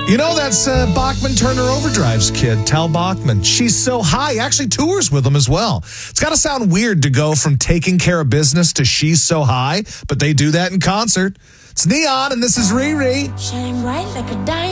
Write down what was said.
You know, that's Bachman Turner Overdrive's kid, Tal Bachman. She's So High. Actually tours with them as well. It's got to sound weird to go from Taking Care of Business to She's So High, but they do that in concert. It's Neon, and this is Riri. Shine bright like a diamond.